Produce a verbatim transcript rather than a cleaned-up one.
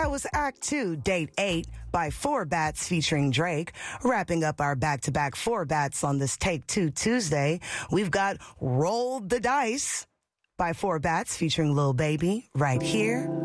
That was Act Two, Date Eight by Four Bats featuring Drake. Wrapping up our back-to-back Four Bats on this Take Two Tuesday, we've got Roll the Dice by Four Bats featuring Lil Baby right here